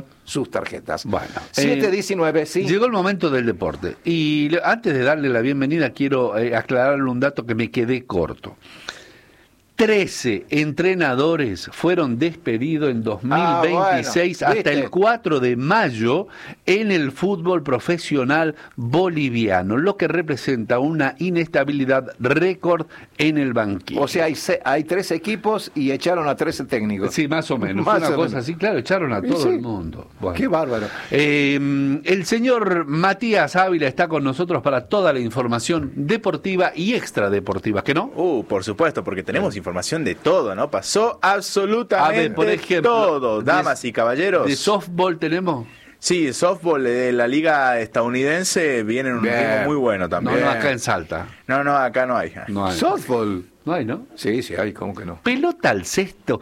con sus tarjetas. Bueno, 7:19, sí. Llegó el momento del deporte. Y antes de darle la bienvenida, quiero aclararle un dato que me quedé corto. 13 entrenadores fueron despedidos en 2026 hasta el 4 de mayo en el fútbol profesional boliviano, lo que representa una inestabilidad récord en el banquillo. O sea, hay 13 equipos y echaron a 13 técnicos. Sí, más o menos. Una cosa así, claro, echaron a todo el mundo. Bueno. Qué bárbaro. El señor Matías Ávila está con nosotros para toda la información deportiva y extradeportiva, ¿que no? Por supuesto, porque tenemos información de todo, ¿no? Pasó absolutamente por ejemplo, todo, damas y caballeros. ¿De softball tenemos? Sí, softball de la liga estadounidense viene en un ritmo muy bueno también. No, acá en Salta. No, acá no hay. Softball. No hay, ¿no? Sí, hay, ¿cómo que no? Pelota al cesto.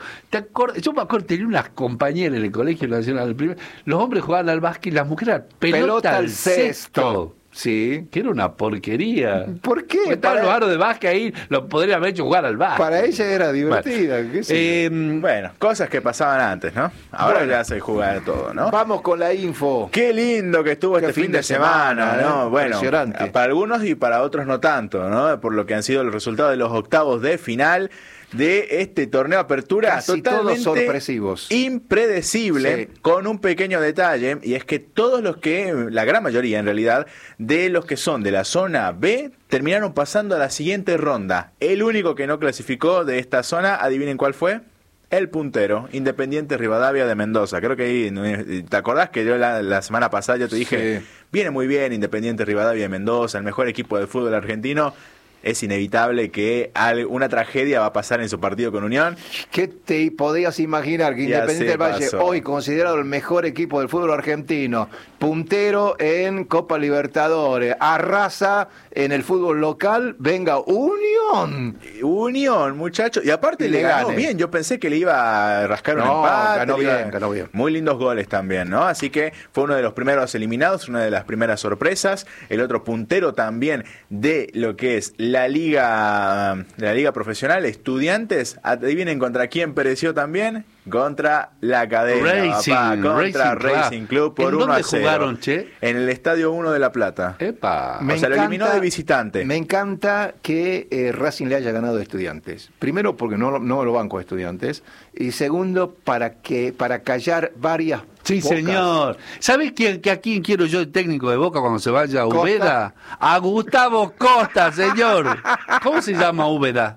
Yo me acuerdo, tenía unas compañeras en el Colegio Nacional. Los hombres jugaban al básquet y las mujeres pelota al cesto. Sí. Que era una porquería. ¿Por qué? Estaban los aros de básquet ahí, lo podrían haber hecho jugar al básquet. Para ella era divertida. Bueno, cosas que pasaban antes, ¿no? Ahora ya se juega todo, ¿no? Vamos con la info. Qué lindo que estuvo este fin de semana, ¿no? Bueno, para algunos y para otros no tanto, ¿no? Por lo que han sido los resultados de los octavos de final de este torneo Apertura, casi totalmente todos sorpresivos, impredecible, sí, con un pequeño detalle, y es que todos los que, la gran mayoría en realidad, de los que son de la zona B, terminaron pasando a la siguiente ronda. El único que no clasificó de esta zona, adivinen cuál fue. El puntero, Independiente Rivadavia de Mendoza. Creo que ahí, ¿te acordás que yo la semana pasada yo te dije, sí, viene muy bien Independiente Rivadavia de Mendoza, el mejor equipo del fútbol argentino? Es inevitable que una tragedia va a pasar en su partido con Unión. ¿Qué te podías imaginar que Independiente del Valle, hoy considerado el mejor equipo del fútbol argentino, puntero en Copa Libertadores, arrasa en el fútbol local, venga Unión, muchachos, y aparte le ganó bien? Yo pensé que le iba a rascar un empate. Ganó bien. Muy lindos goles también, ¿no? Así que fue uno de los primeros eliminados, una de las primeras sorpresas. El otro puntero también de lo que es la liga profesional, Estudiantes, adivinen contra quién pereció también. Contra la Academia, contra Racing Club por 1-0. ¿Dónde jugaron, che? En el Estadio 1 de La Plata. ¡Epa! Lo eliminó de visitante. Me encanta que Racing le haya ganado a Estudiantes. Primero porque no lo banco a Estudiantes. Y segundo, para callar varias Sí, Bocas. Señor. ¿Sabes a quién quiero yo, el técnico de Boca, cuando se vaya a Úbeda? A Gustavo Costa, señor. ¿Cómo se llama Úbeda?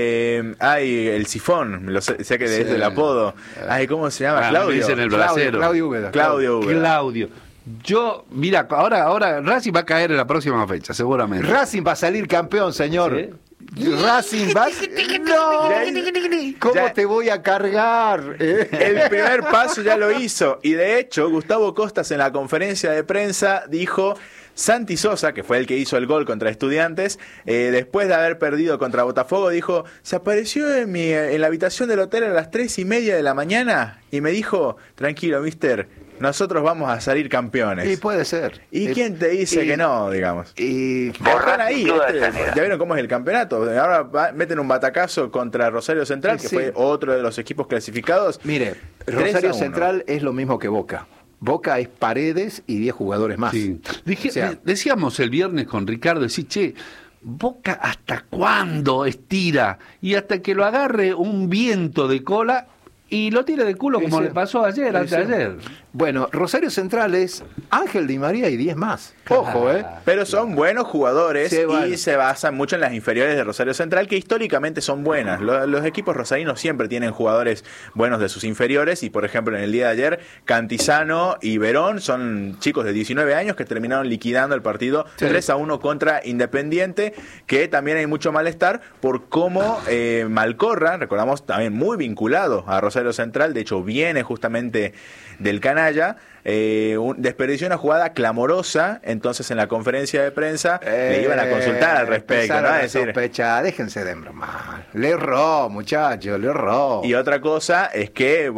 El Sifón, sé que es el apodo. ¿Cómo se llama? Claudio. Dicen el bracero. Claudio Úbeda. Claudio. Yo, mira, ahora Racing va a caer en la próxima fecha, seguramente. Racing va a salir campeón, señor. ¿Sí? Racing va... ¡No! ¿Cómo te voy a cargar? El primer paso ya lo hizo. Y de hecho, Gustavo Costas en la conferencia de prensa dijo... Santi Sosa, que fue el que hizo el gol contra Estudiantes, después de haber perdido contra Botafogo, dijo, se apareció en la habitación del hotel a las 3:30 de la mañana y me dijo, tranquilo, mister, nosotros vamos a salir campeones. Y puede ser. ¿Y quién te dice que no, digamos? Están ahí, ya vieron cómo es el campeonato. Ahora meten un batacazo contra Rosario Central, que fue otro de los equipos clasificados. Mire, Rosario Central es lo mismo que Boca. Boca es Paredes y 10 jugadores más. Sí. Decíamos el viernes con Ricardo, che, Boca ¿hasta cuándo estira? Y hasta que lo agarre un viento de cola y lo tire de culo como le pasó ayer, anteayer. Bueno, Rosario Central es Ángel Di María y 10 más. Ojo, Pero son buenos jugadores y se basan mucho en las inferiores de Rosario Central, que históricamente son buenas. Los equipos rosarinos siempre tienen jugadores buenos de sus inferiores y, por ejemplo, en el día de ayer, Cantizano y Verón son chicos de 19 años que terminaron liquidando el partido 3-1 contra Independiente, que también hay mucho malestar por cómo Malcorra, recordamos, también muy vinculado a Rosario Central, de hecho viene justamente del canalla, desperdició una jugada clamorosa. Entonces en la conferencia de prensa le iban a consultar al respecto, ¿no? Sospecha, déjense de bromar. Le erró, muchachos, le erró. Y otra cosa es que,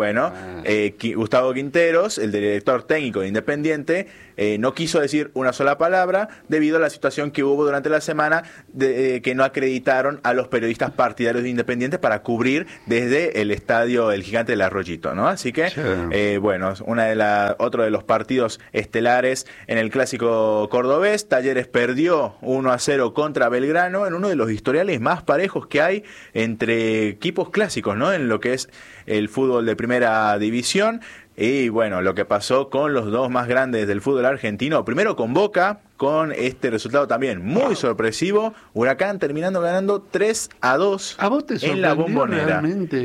Gustavo Quinteros, el director técnico de Independiente, no quiso decir una sola palabra debido a la situación que hubo durante la semana que no acreditaron a los periodistas partidarios de Independiente para cubrir desde el estadio El Gigante del Arroyito, ¿no? Así que, una otro de los partidos estelares en el clásico cordobés. Talleres perdió 1-0 contra Belgrano en uno de los historiales más parejos que hay entre equipos clásicos, ¿no? En lo que es el fútbol de primera división. Y bueno, lo que pasó con los dos más grandes del fútbol argentino, primero con Boca, con este resultado también muy sorpresivo, Huracán terminando ganando 3-2 ¿A vos te en la Bombonera.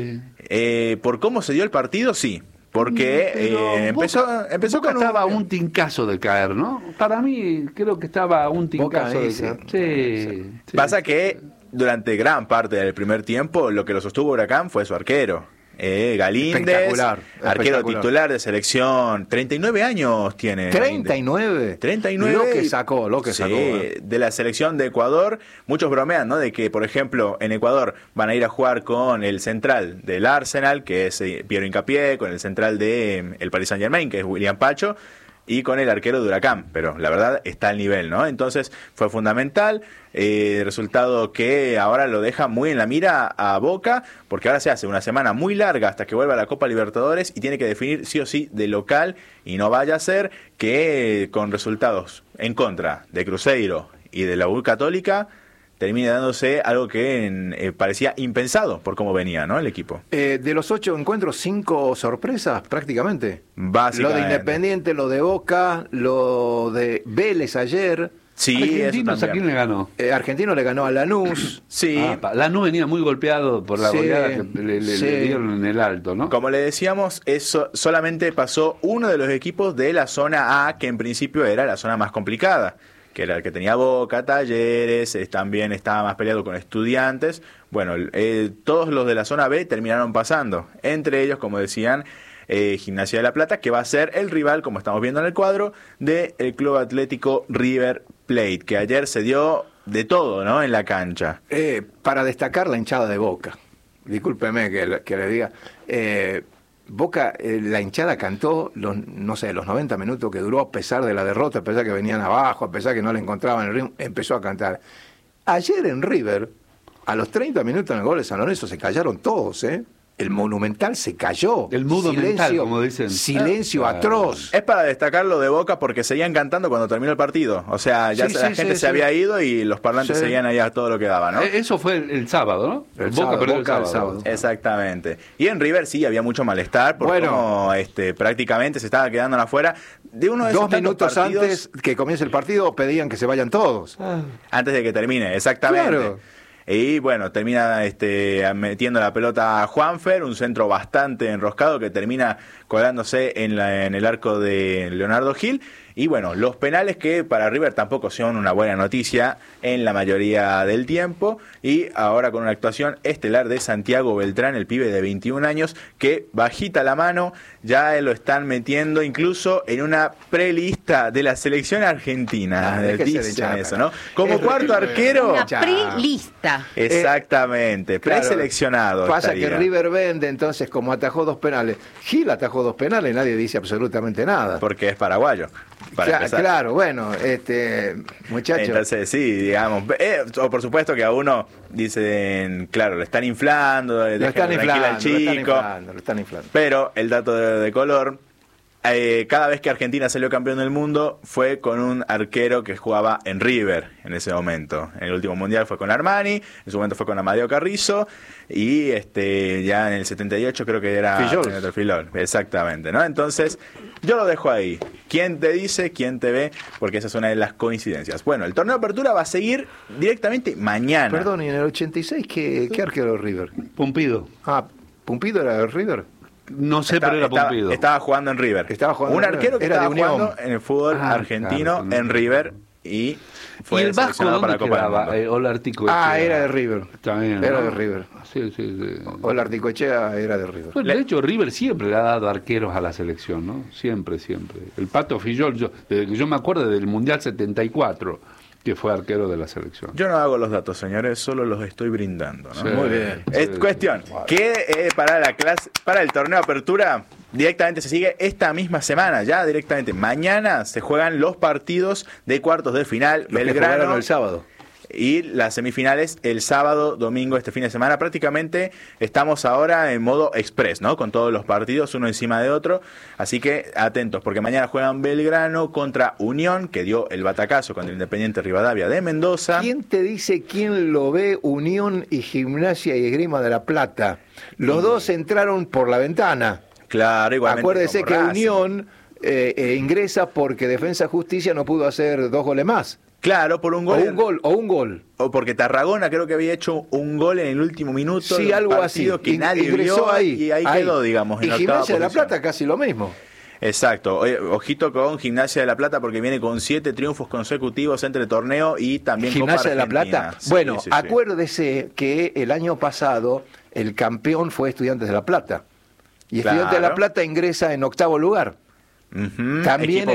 Por cómo se dio el partido, sí. Porque empezó Boca con estaba a un tincazo de caer, ¿no? Para mí creo que estaba a un tincazo de caer. Sí. Pasa que durante gran parte del primer tiempo lo que lo sostuvo Huracán fue su arquero. Galíndez, arquero titular de selección, 39 años tiene. 39. Lo que sacó. De la selección de Ecuador. Muchos bromean, ¿no? De que, por ejemplo, en Ecuador van a ir a jugar con el central del Arsenal, que es Piero Hincapié, con el central de el Paris Saint-Germain, que es William Pacho, y con el arquero de Huracán, pero la verdad está al nivel, ¿no? Entonces fue fundamental, resultado que ahora lo deja muy en la mira a Boca, porque ahora se hace una semana muy larga hasta que vuelva a la Copa Libertadores y tiene que definir sí o sí de local, y no vaya a ser que con resultados en contra de Cruzeiro y de la U Católica termine dándose algo que parecía impensado por cómo venía, ¿no? El equipo. De los 8 encuentros, 5 sorpresas prácticamente. Básicamente. Lo de Independiente, lo de Boca, lo de Vélez ayer. Sí, Argentinos, ¿a quién le ganó? Argentino le ganó a Lanús. Sí. Lanús venía muy golpeado por la goleada que le dieron en el alto, ¿no? Como le decíamos, eso solamente pasó uno de los equipos de la zona A, que en principio era la zona más complicada, que era el que tenía Boca, Talleres, también estaba más peleado con Estudiantes. Bueno, todos los de la zona B terminaron pasando. Entre ellos, como decían, Gimnasia de la Plata, que va a ser el rival, como estamos viendo en el cuadro, del Club Atlético River Plate, que ayer se dio de todo, ¿no? En la cancha. Para destacar la hinchada de Boca. Discúlpeme que le diga. Boca, la hinchada cantó los 90 minutos que duró, a pesar de la derrota, a pesar que venían abajo, a pesar que no le encontraban el ritmo, empezó a cantar. Ayer en River, a los 30 minutos en el gol de San Lorenzo, se callaron todos, ¿eh? El Monumental se cayó. El mudo mental, como dicen. Silencio atroz. Es para destacarlo de Boca porque seguían cantando cuando terminó el partido. O sea, ya la gente se había ido y los parlantes seguían allá todo lo que daba, ¿no? Eso fue el sábado, ¿no? Boca perdió el sábado. Exactamente. Y en River sí había mucho malestar porque prácticamente se estaba quedando afuera. De uno de 2 minutos partidos, antes que comience el partido pedían que se vayan todos. Antes de que termine, exactamente. Claro. Y bueno, termina metiendo la pelota a Juanfer, un centro bastante enroscado que termina colándose en el arco de Leonardo Gil. Y bueno, los penales que para River tampoco son una buena noticia en la mayoría del tiempo. Y ahora con una actuación estelar de Santiago Beltrán, el pibe de 21 años, que bajita la mano, ya lo están metiendo incluso en una prelista de la selección argentina. Dicen eso, ¿no? Como cuarto arquero. Una prelista. Exactamente, preseleccionado. Pasa que River vende, entonces, como atajó 2 penales. Gil atajó 2 penales, nadie dice absolutamente nada. Porque es paraguayo. Claro, bueno, muchachos. Entonces, sí, digamos, o por supuesto que a uno dicen, claro, lo están inflando, lo están inflando al chico, lo están inflando. Pero el dato de color, cada vez que Argentina salió campeón del mundo fue con un arquero que jugaba en River en ese momento. En el último mundial fue con Armani, en su momento fue con Amadeo Carrizo, y ya en el 78 creo que era Filol. Exactamente, ¿no? Entonces, yo lo dejo ahí. ¿Quién te dice? ¿Quién te ve? Porque esa es una de las coincidencias. Bueno, el torneo de apertura va a seguir directamente mañana. Perdón, ¿y en el 86 qué arquero de River? Pumpido. ¿Pumpido era de River? No sé, pero era Pumpido. Estaba jugando en River. Un arquero que estaba jugando en el fútbol argentino, en River, y fue el Vasco para la Copa del Mundo. Olarticoechea. Era de River. También, era de River. Sí. Olarticoechea era de River. Bueno, de hecho, River siempre le ha dado arqueros a la selección, ¿no? Siempre. El Pato Fillol, desde que yo me acuerdo del Mundial 74, que fue arquero de la selección. Yo no hago los datos, señores, solo los estoy brindando, ¿no? Sí, muy bien. Cuestión, que para el torneo de apertura directamente se sigue esta misma semana, ya directamente. Mañana se juegan los partidos de cuartos de final. Los Belgrano. Que el sábado. Y las semifinales el sábado, domingo, este fin de semana. Prácticamente estamos ahora en modo express, ¿no? Con todos los partidos, uno encima de otro. Así que atentos, porque mañana juegan Belgrano contra Unión, que dio el batacazo contra el Independiente Rivadavia de Mendoza. ¿Quién te dice quién lo ve Unión y Gimnasia y Esgrima de la Plata? Los dos entraron por la ventana. Claro, igualmente. Acuérdese que Unión ingresa porque Defensa Justicia no pudo hacer 2 goles más. Claro, por un gol. O un gol. O porque Tarragona creo que había hecho un gol en el último minuto. Sí, algo así. Que nadie vio ahí. Y ahí quedó, digamos. Y Gimnasia de la Plata casi lo mismo. Exacto. Ojito con Gimnasia de la Plata porque viene con 7 triunfos consecutivos entre torneo y también Gimnasia Copa Argentina. de la Plata. Bueno, acuérdese que el año pasado el campeón fue Estudiantes de la Plata. Y Estudiantes de la Plata ingresa en 8º lugar. También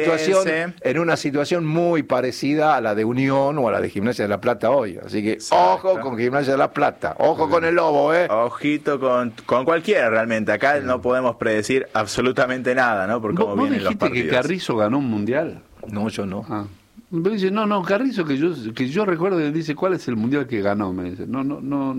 en una situación muy parecida a la de Unión o a la de Gimnasia de la Plata hoy. Así que ojo con Gimnasia de la Plata, ojo con el Lobo, Ojito con cualquiera realmente. Acá no podemos predecir absolutamente nada, ¿no? Por cómo vienen los partidos. ¿Dijiste que Carrizo ganó un mundial? No, yo no. Dice, no, Carrizo, que yo recuerdo, dice, ¿cuál es el mundial que ganó? Me dice, no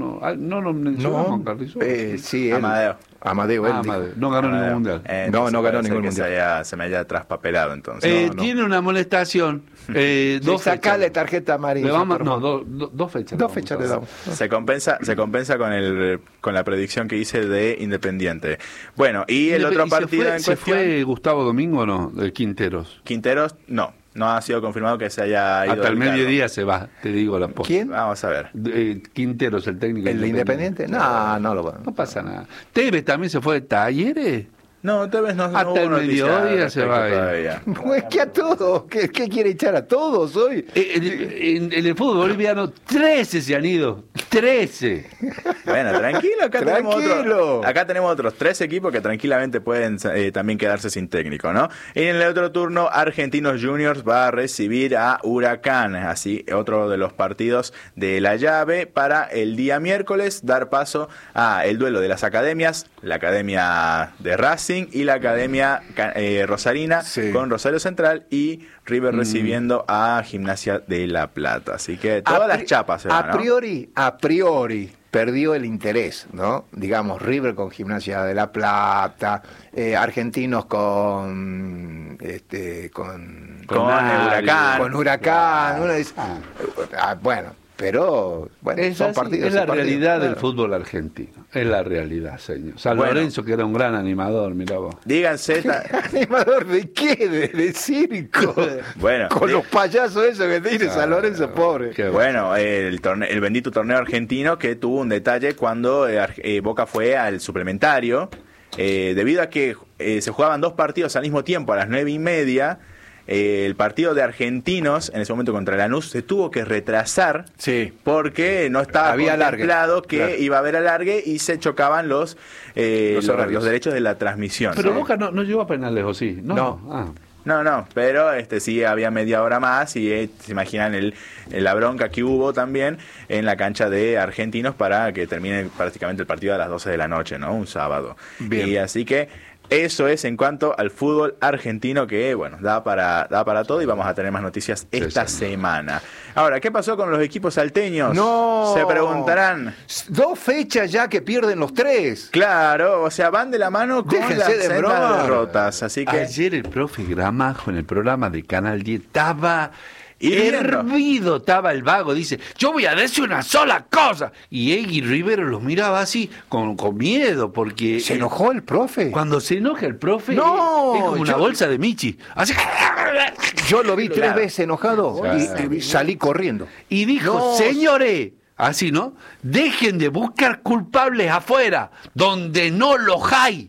lo mencionamos, Carrizo. Sí, Amadeo. No ganó ningún mundial. No ganó ningún mundial. Se me haya traspapelado entonces. Tiene una molestación. Sacale tarjeta amarilla. Dos fechas. Dos fechas le damos. Se compensa con la predicción que hice de Independiente. Bueno, y el otro partido en cuestión. ¿Se fue Gustavo Domingo o no? De Quinteros. Quinteros, no. No ha sido confirmado que se haya ido. Hasta el mediodía se va, te digo la posta. ¿Quién? Vamos a ver. Quinteros, el técnico. ¿El de Independiente? No lo va. No pasa nada. ¿Tevez también se fue de Talleres? No, Tevez no. Hasta el mediodía se va todavía. Pues que a todos. ¿Qué quiere echar a todos hoy? En el fútbol boliviano, 13 se han ido. 13. Bueno, tranquilo. Acá tenemos otros 3 equipos que tranquilamente pueden también quedarse sin técnico, ¿no? Y en el otro turno, Argentinos Juniors va a recibir a Huracán. Así, otro de los partidos de la llave para el día miércoles. Dar paso a el duelo de las academias. La academia de Racing y la Academia Rosarina con Rosario Central y River recibiendo a Gimnasia de la Plata. Así que todas las chapas se van, a priori perdió el interés, ¿no? Digamos, River con Gimnasia de la Plata, Argentinos con Huracán. Con Huracán. Uno dice, bueno, pero son partidos. Es la realidad del fútbol argentino. Es la realidad, señor. San Lorenzo, que era un gran animador, mirá vos. Díganse. ¿Animador de qué? ¿De circo? Bueno. Con los payasos esos que tiene San Lorenzo, pobre. Bueno, el bendito torneo argentino que tuvo un detalle cuando Boca fue al suplementario. Debido a que se jugaban 2 partidos al mismo tiempo a las 9:30. El partido de Argentinos en ese momento contra Lanús se tuvo que retrasar porque no estaba contemplado que iba a haber alargue y se chocaban los derechos de la transmisión. Pero Boca no llegó a penales, ¿o sí? No, pero sí había media hora más y se imaginan la bronca que hubo también en la cancha de Argentinos para que termine prácticamente el partido a las 12 de la noche, ¿no? Un sábado. Bien. Y así que eso es en cuanto al fútbol argentino que, da para todo y vamos a tener más noticias esta semana. Ahora, ¿qué pasó con los equipos salteños? No. Se preguntarán. 2 fechas ya que pierden los 3. Claro, o sea, van de la mano con las sendas derrotas. Así que ayer el profe Gramajo en el programa de Canal 10 estaba hervido, estaba el vago, dice, yo voy a decir una sola cosa. Y Egui Rivero los miraba así, con miedo, porque... ¿Se enojó el profe? Cuando se enoja el profe, es como una bolsa de Michi. Así yo lo vi 3 veces enojado y salí corriendo. Y dijo, señores, así, ¿no? Dejen de buscar culpables afuera, donde no los hay.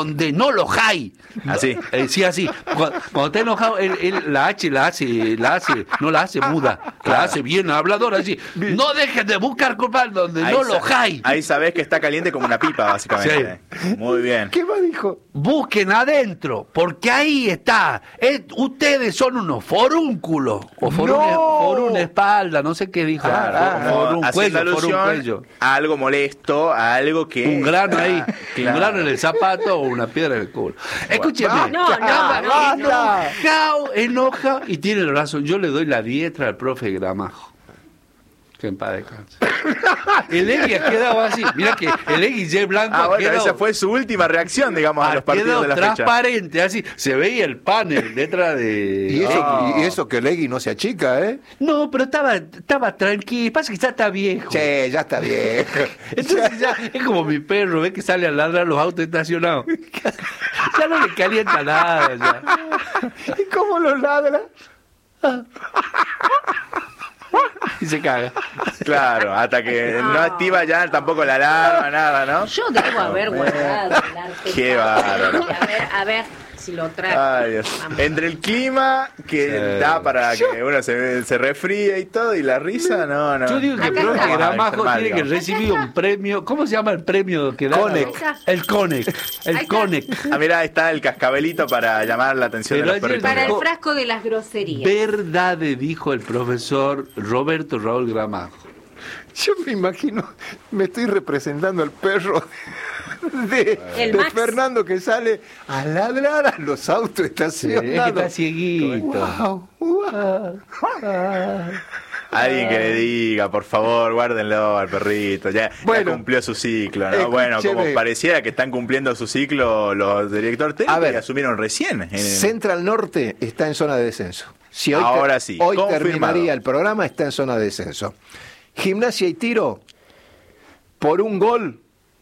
Así. Sí, así. Cuando está enojado, él la H no la hace muda, la hace bien habladora, así. No dejes de buscar culpables donde no los hay. Ahí sabés que está caliente como una pipa, básicamente. Sí. Muy bien. ¿Qué más dijo? Busquen adentro, porque ahí está. Ustedes son unos forúnculos. O una espalda, no sé qué dijo. Claro, un cuello. A algo molesto, a algo que... Un grano ahí, un grano en el zapato o una piedra en el culo. Escúcheme. Enoja y tiene el brazo. Yo le doy la diestra al profe Gramajo. Que en paz descanse. El Egui ha quedado así. Mira que el Egui Blanco ha bueno, quedado, esa fue su última reacción, digamos, a los partidos de la fecha. Transparente, así. Se veía el panel detrás de... Y eso que el Egui no se achica, ¿eh? No, pero estaba tranquilo. Pasa que ya está viejo. Che, ya está viejo. Entonces ya es como mi perro, ve que sale a ladrar los autos estacionados. Ya no le calienta nada. Ya. ¿Y cómo lo ladra? Y se caga. Claro, hasta que no activa ya tampoco la alarma, nada, ¿no? Yo debo haber guardado el arte. Qué bárbaro. A ver si lo trajo. Ay, Dios. Entre el clima que da para que uno se refríe y todo, y la risa, no. Yo digo que el profe Gramajo tiene que recibir un premio. ¿Cómo se llama el premio que da? El Conec. Ah, mira, ahí está el cascabelito para llamar la atención de los perritos. Para el frasco de las groserías. Verdad, dijo el profesor Roberto Raúl Gramajo. Yo me imagino, me estoy representando al perro de Fernando que sale a ladrar a los autos estacionados. Sí, es que está cieguito. Wow. Alguien que le diga, por favor, guárdenlo al perrito. Ya cumplió su ciclo, ¿no? Bueno, como pareciera que están cumpliendo su ciclo los directores técnicos que asumieron recién. Central Norte está en zona de descenso. Si hoy ahora sí, hoy confirmado. Terminaría el programa, está en zona de descenso. Gimnasia y Tiro, por un gol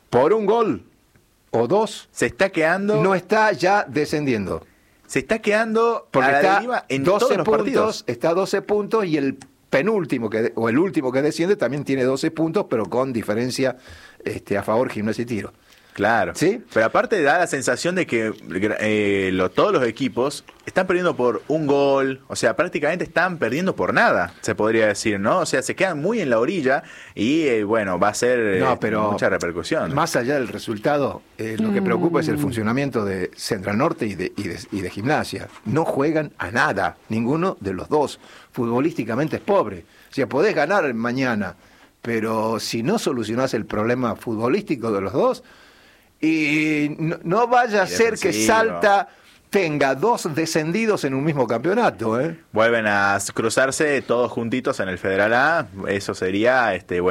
o dos, se está quedando. No está ya descendiendo. Se está quedando porque a la está deriva en 12 todos los puntos, partidos. Está a 12 puntos y el penúltimo o el último que desciende también tiene 12 puntos, pero con diferencia a favor Gimnasia y Tiro. Claro. ¿Sí? Pero aparte da la sensación de que todos los equipos están perdiendo por un gol, o sea, prácticamente están perdiendo por nada, se podría decir, ¿no? O sea, se quedan muy en la orilla y, bueno, va a ser mucha repercusión. Más allá del resultado, lo que preocupa es el funcionamiento de Central Norte y de Gimnasia. No juegan a nada, ninguno de los dos. Futbolísticamente es pobre. O sea, podés ganar mañana, pero si no solucionás el problema futbolístico de los dos, y no vaya a ser que Salta tenga dos descendidos en un mismo campeonato, ¿eh? Vuelven a cruzarse todos juntitos en el Federal A. Eso sería,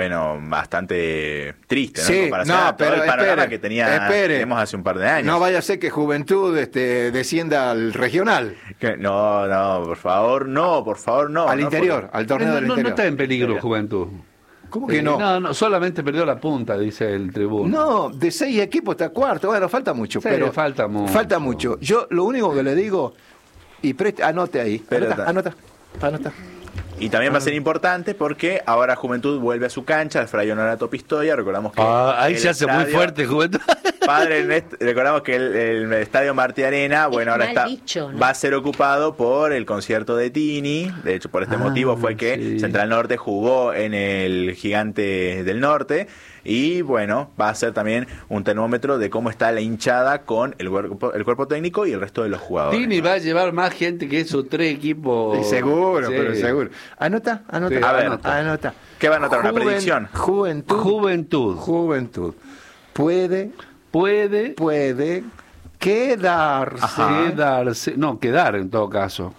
bastante triste, ¿no? Sí, en comparación a todo el panorama que teníamos hace un par de años. No vaya a ser que Juventud descienda al regional. No, por favor, no. Al interior, al torneo del interior. No está en peligro Juventud. ¿Cómo que no? No, solamente perdió la punta, dice el tribuno. No, de 6 equipos está cuarto. Bueno, falta mucho. Sí, pero falta mucho. Falta mucho. Yo lo único que le digo, anote ahí. Anota. Y también va a ser importante porque ahora Juventud vuelve a su cancha, al Fray Honorato Pistoia. Recordamos que ahí se hace muy fuerte Juventud. Recordamos que el estadio Martí Arena, bueno, ahora va a ser ocupado por el concierto de Tini. De hecho, por este motivo fue que Central Norte jugó en el Gigante del Norte. Y bueno, va a ser también un termómetro de cómo está la hinchada con el cuerpo técnico y el resto de los jugadores. Tini va a llevar más gente que esos 3 equipos. Seguro, pero seguro. Anota. A ver, anota. ¿Qué va a anotar? ¿Una predicción? Juventud. Puede quedarse. Quedar en todo caso.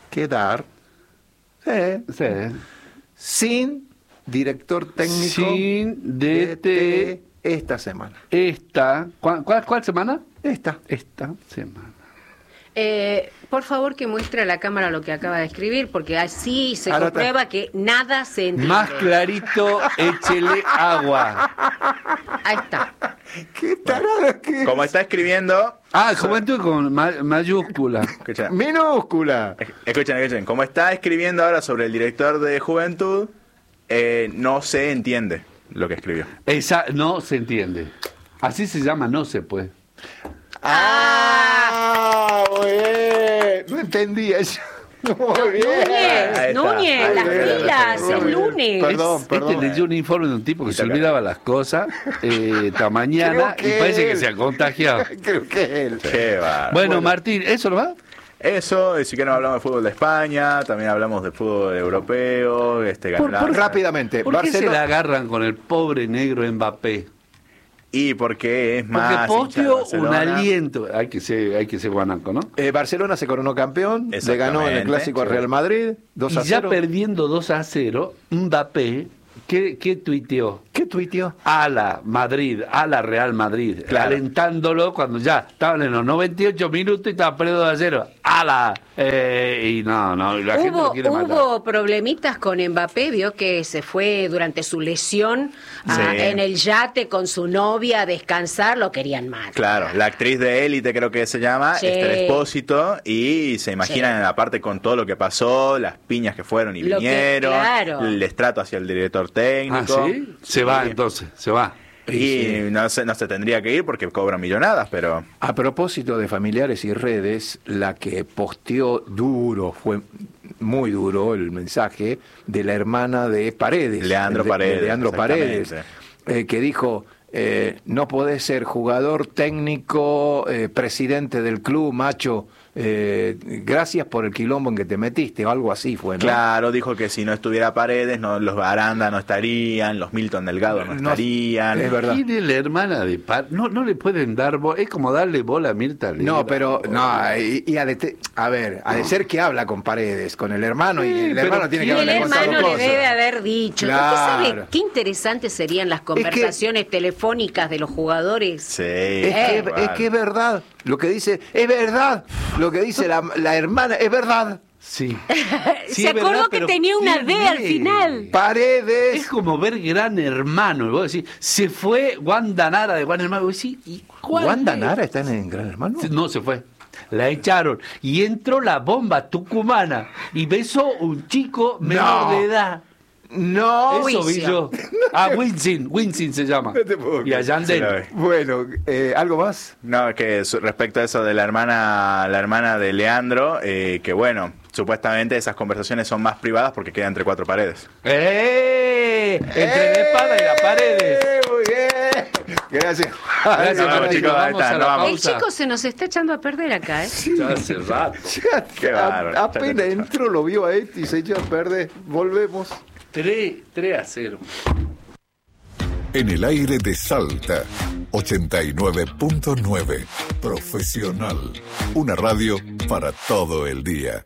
Sin director técnico esta semana. ¿Cuál semana? Esta semana. Por favor, que muestre a la cámara lo que acaba de escribir, porque así se comprueba que nada se entiende. Más clarito, échele agua. Ahí está. Qué tarado que... Como está escribiendo... Juventud con mayúscula. Minúscula. Escuchen. Como está escribiendo ahora sobre el director de Juventud, no se entiende lo que escribió. No se entiende. Así se llama, no se puede. Bien. No entendía eso. Muy bien. Núñez, las pilas, el lunes. Perdón. Leyó un informe de un tipo que se olvidaba las cosas esta mañana y parece que se ha contagiado. Creo que es él. Qué bárbaro. Bueno, Martín, ¿eso lo va? Eso, si quieren hablamos de fútbol de España, también hablamos de fútbol europeo, rápidamente. ¿Por qué se la agarran con el pobre negro Mbappé? Y porque es más... Porque posteó un aliento. Hay que ser guanaco, ¿no? Barcelona se coronó campeón, le ganó en el Clásico al Real Madrid, 2-0. Y ya perdiendo 2-0, Mbappé, ¿Qué tuiteó? ¿Qué tuiteó? A la Real Madrid, claro, alentándolo cuando ya estaban en los 98 minutos y estaba perdido de 0. Y no, la gente lo quiere matar. Hubo problemitas con Mbappé, vio que se fue durante su lesión en el yate con su novia a descansar, lo querían matar. Claro, la actriz de Élite creo que se llama, Esther Expósito, y se imaginan aparte con todo lo que pasó, las piñas que fueron y vinieron, el destrato hacia el director técnico. ¿Sí? Se va entonces, se va. Y no se tendría que ir porque cobran millonadas, pero... A propósito de familiares y redes, la que posteó fue muy duro el mensaje de la hermana de Paredes. Leandro Paredes, que dijo... no podés ser jugador, técnico, presidente del club, macho. Gracias por el quilombo en que te metiste, o algo así fue, ¿no? Claro, dijo que si no estuviera Paredes, los Aranda no estarían, los Milton Delgado no estarían. Es verdad. ¿Quién es la hermana de no le pueden dar bola? Es como darle bola a Mirta Legrand. No, pero a de ser que habla con Paredes, con el hermano, y el hermano tiene que hablar con el hermano cosas. le debe haber dicho. Claro. ¿Usted sabe qué interesantes serían las conversaciones telefónicas de los jugadores? Sí. Es que es verdad. Lo que dice, es verdad. Lo que dice la hermana, es verdad. Sí. Se acordó que tenía una D al final. Paredes. Es como ver Gran Hermano. Y vos decís, se fue Wanda Nara de Gran Hermano. Y vos decís, ¿y ¿Wanda Nara está en Gran Hermano? No, se fue. La echaron. Y entró la bomba tucumana. Y besó un chico menor de edad. No, eso vi yo. Winston se llama. Y a Yandel. Bueno, ¿algo más? No, que respecto a eso de la hermana de Leandro, que bueno, supuestamente esas conversaciones son más privadas porque quedan entre cuatro paredes. Entre la espada y la paredes. Muy bien. Gracias. Gracias, chicos. El chico se nos está echando a perder acá, ¿eh? Ya hace rato. Qué bárbaro. Apenas entró, lo vio a y se echó a perder. Volvemos. 3-0. En el aire de Salta, 89.9. Profesional. Una radio para todo el día.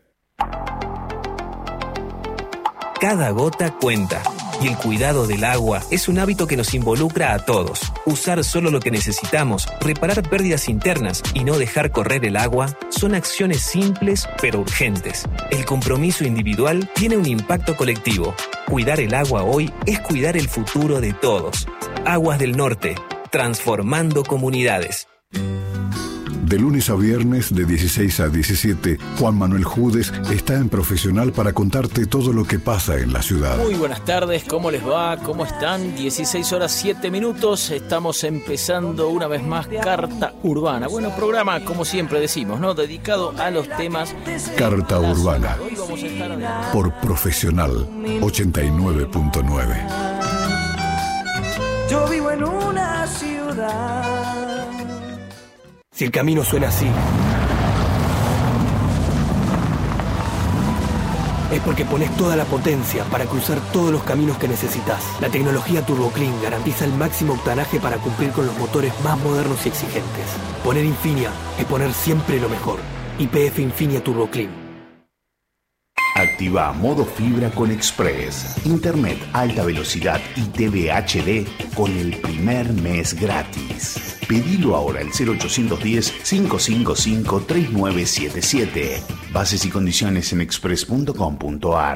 Cada gota cuenta. Y el cuidado del agua es un hábito que nos involucra a todos. Usar solo lo que necesitamos, reparar pérdidas internas y no dejar correr el agua son acciones simples pero urgentes. El compromiso individual tiene un impacto colectivo. Cuidar el agua hoy es cuidar el futuro de todos. Aguas del Norte, transformando comunidades. De lunes a viernes, de 16 a 17, Juan Manuel Judes está en Profesional para contarte todo lo que pasa en la ciudad. Muy buenas tardes, ¿cómo les va? ¿Cómo están? 16 horas 7 minutos, estamos empezando una vez más Carta Urbana. Bueno, programa, como siempre decimos, ¿no? Dedicado a los temas... Carta Urbana, Hoy vamos a estar por Profesional 89.9. Yo vivo en una ciudad. Si el camino suena así, es porque pones toda la potencia para cruzar todos los caminos que necesitas. La tecnología Turbo Clean garantiza el máximo octanaje para cumplir con los motores más modernos y exigentes. Poner Infinia es poner siempre lo mejor. YPF Infinia Turbo Clean. Activa modo fibra con Express, internet alta velocidad y TV HD con el primer mes gratis. Pedilo ahora al 0810-555-3977. Bases y condiciones en express.com.ar.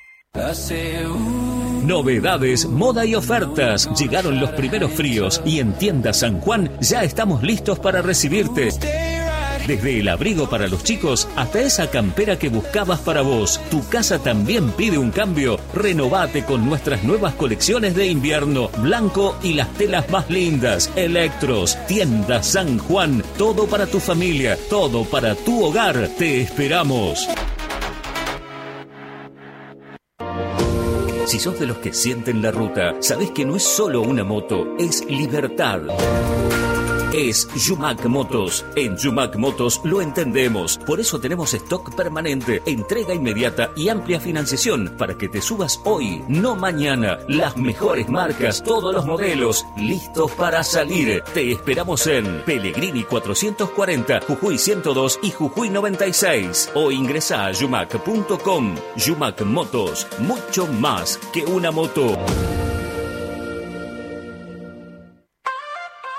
Novedades, moda y ofertas. Llegaron los primeros fríos y en Tienda San Juan ya estamos listos para recibirte. Desde el abrigo para los chicos hasta esa campera que buscabas para vos. Tu casa también pide un cambio. Renovate con nuestras nuevas colecciones de invierno. Blanco y las telas más lindas. Electros. Tienda San Juan. Todo para tu familia. Todo para tu hogar. Te esperamos. Si sos de los que sienten la ruta, sabés que no es solo una moto, es libertad. Es Yumac Motos. En Yumac Motos lo entendemos. Por eso tenemos stock permanente, entrega inmediata y amplia financiación para que te subas hoy, no mañana. Las mejores marcas, todos los modelos, listos para salir. Te esperamos en Pellegrini 440, Jujuy 102 y Jujuy 96. O ingresa a yumac.com. Yumac Motos, mucho más que una moto.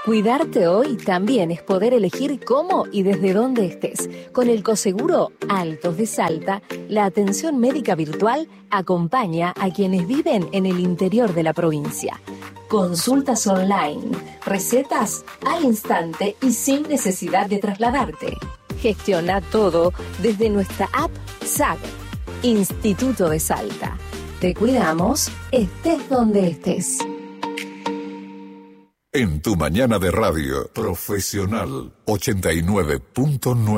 Cuidarte hoy también es poder elegir cómo y desde dónde estés. Con el Coseguro Altos de Salta, la atención médica virtual acompaña a quienes viven en el interior de la provincia. Consultas online, recetas al instante y sin necesidad de trasladarte. Gestiona todo desde nuestra app SAG, Instituto de Salta. Te cuidamos, estés donde estés. En tu mañana de radio, Profesional 89.9.